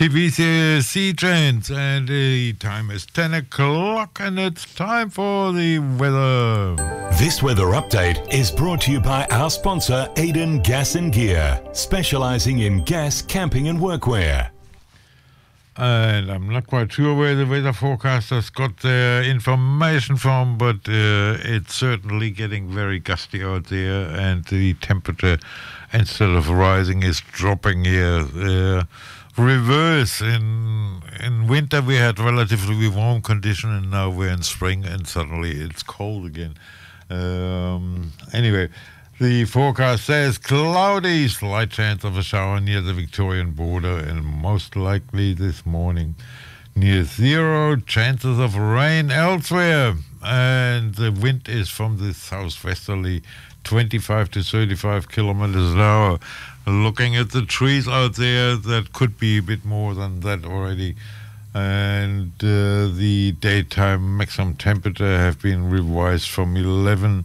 TVC Trends, and the time is 10 o'clock, and it's time for the weather. This weather update is brought to you by our sponsor, Eden Gas and Gear, specialising in gas, camping and workwear. And I'm not quite sure where the weather forecasters got their information from, but it's certainly getting very gusty out there, and the temperature, instead of rising, is dropping here. Reverse, in winter we had relatively warm conditions, and now we're in spring and suddenly it's cold again. Anyway, the forecast says cloudy, slight chance of a shower near the Victorian border, and most likely this morning. Near zero, chances of rain elsewhere, and the wind is from the southwesterly 25 to 35 kilometers an hour. Looking at the trees out there, that could be a bit more than that already. And the daytime maximum temperature have been revised from 11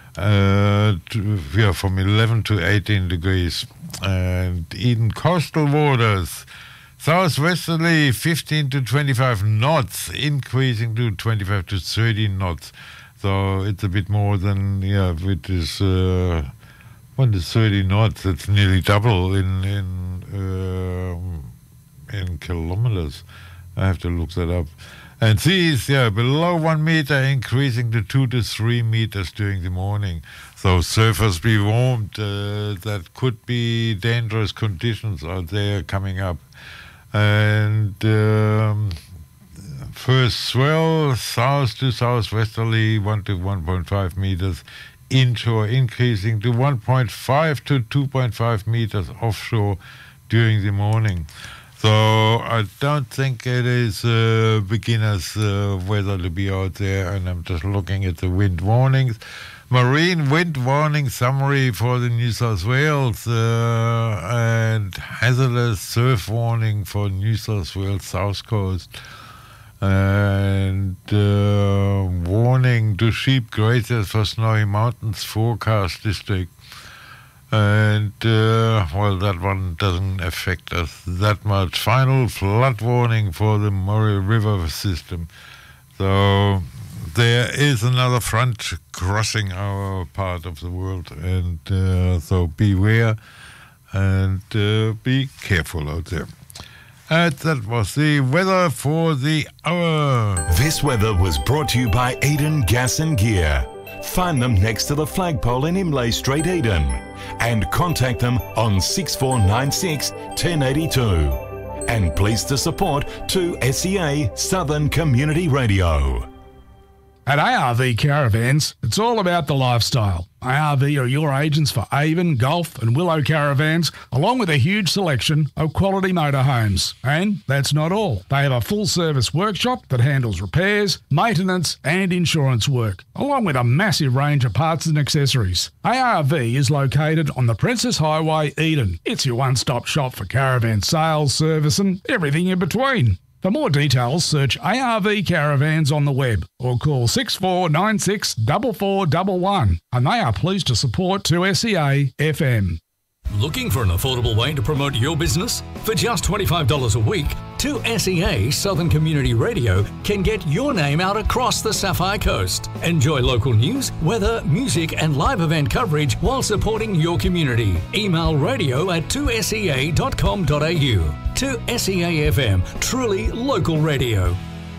to 18 degrees. And Eden coastal waters, southwesterly 15 to 25 knots, increasing to 25 to 30 knots. So it's a bit more than, which is... When it's 30 knots, it's nearly double in kilometers. I have to look that up. And seas, below 1 meter, increasing to 2 to 3 meters during the morning. So surfers be warned, that could be dangerous conditions out there coming up. And first swell, south to southwesterly, 1 to 1.5 meters. Inshore increasing to 1.5 to 2.5 meters offshore during the morning. So I don't think it is beginner's weather to be out there, and I'm just looking at the wind warnings. Marine wind warning summary for the New South Wales and hazardous surf warning for New South Wales South Coast. And warning to sheep grazers for Snowy Mountains forecast district. And, that one doesn't affect us that much. Final flood warning for the Murray River system. So there is another front crossing our part of the world, and so beware and be careful out there. That was the weather for the hour. This weather was brought to you by Eden Gas and Gear. Find them next to the flagpole in Imlay Street, Eden. And contact them on 6496 1082. And pleased to support 2SEA Southern Community Radio. At ARV Caravans, it's all about the lifestyle. ARV are your agents for Avon, Gulf and Willow caravans, along with a huge selection of quality motorhomes. And that's not all. They have a full-service workshop that handles repairs, maintenance and insurance work, along with a massive range of parts and accessories. ARV is located on the Princess Highway, Eden. It's your one-stop shop for caravan sales, service and everything in between. For more details, search ARV Caravans on the web or call 6496 4411, and they are pleased to support 2SEA FM. Looking for an affordable way to promote your business? For just $25 a week, 2SEA Southern Community Radio can get your name out across the Sapphire Coast. Enjoy local news, weather, music and live event coverage while supporting your community. Email radio@2sea.com.au. 2SEA FM, truly local radio.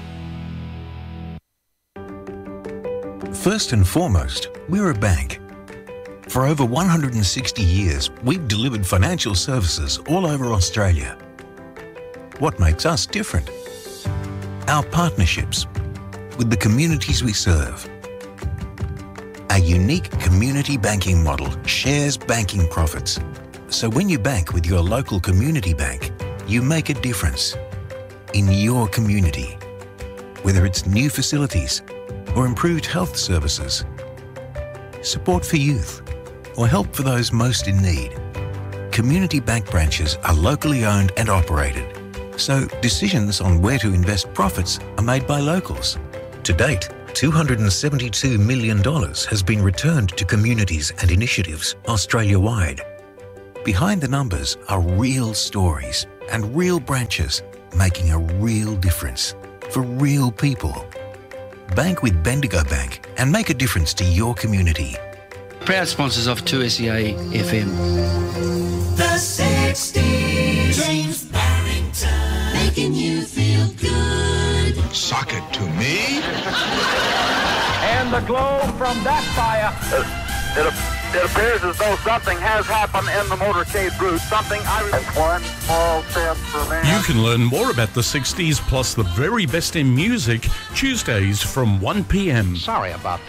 First and foremost, we're a bank. For over 160 years, we've delivered financial services all over Australia. What makes us different? Our partnerships with the communities we serve. Our unique community banking model shares banking profits. So when you bank with your local community bank, you make a difference in your community. Whether it's new facilities or improved health services, support for youth, or help for those most in need. Community bank branches are locally owned and operated, so decisions on where to invest profits are made by locals. To date, $272 million has been returned to communities and initiatives Australia-wide. Behind the numbers are real stories and real branches making a real difference for real people. Bank with Bendigo Bank and make a difference to your community. Proud sponsors of 2SEA FM. The 60s. James Barrington. Making you feel good. Sock it to me. And the glow from that fire. It appears as though something has happened in the motorcade route. That's one small step for man. You can learn more about the 60s plus the very best in music Tuesdays from 1 p.m. Sorry about that.